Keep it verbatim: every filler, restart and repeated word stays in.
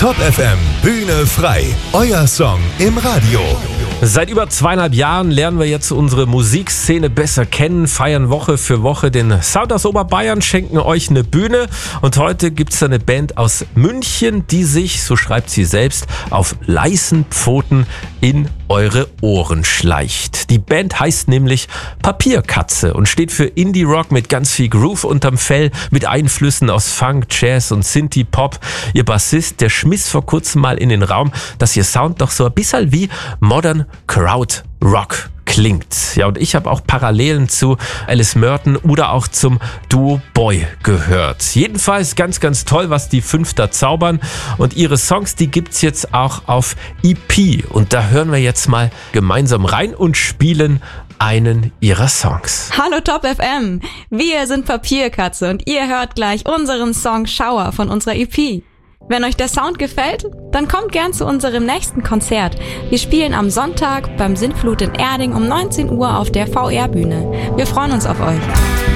Top F M Bühne frei, euer Song im Radio. Seit über zweieinhalb Jahren lernen wir jetzt unsere Musikszene besser kennen, feiern Woche für Woche den Sound aus Oberbayern, schenken euch eine Bühne und heute gibt's eine Band aus München, die sich, so schreibt sie selbst, auf leisen Pfoten in eure Ohren schleicht. Die Band heißt nämlich Papierkatze und steht für Indie-Rock mit ganz viel Groove unterm Fell, mit Einflüssen aus Funk, Jazz und Synthie-Pop. Ihr Bassist, der schmiss vor kurzem mal in den Raum, dass ihr Sound doch so ein bisschen wie Modern Crowd Rock klingt. Ja, und ich habe auch Parallelen zu Alice Merton oder auch zum Duo Boy gehört. Jedenfalls ganz, ganz toll, was die fünf da zaubern. Und ihre Songs, die gibt's jetzt auch auf E P. Und da hören wir jetzt mal gemeinsam rein und spielen einen ihrer Songs. Hallo Top F M, wir sind Papierkatze und ihr hört gleich unseren Song Schauer von unserer E P. Wenn euch der Sound gefällt, dann kommt gern zu unserem nächsten Konzert. Wir spielen am Sonntag beim Sintflut in Erding um neunzehn Uhr auf der V R-Bühne. Wir freuen uns auf euch.